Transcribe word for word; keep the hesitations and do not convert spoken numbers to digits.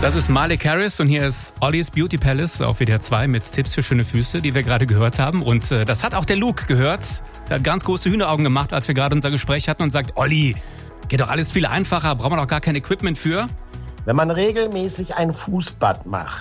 Das ist Malik Harris und hier ist Ollies Beauty Palace auf W D R zwei mit Tipps für schöne Füße, die wir gerade gehört haben. Und äh, das hat auch der Luke gehört. Der hat ganz große Hühneraugen gemacht, als wir gerade unser Gespräch hatten und sagt, Olli, geht doch alles viel einfacher, braucht man doch gar kein Equipment für. Wenn man regelmäßig ein Fußbad macht,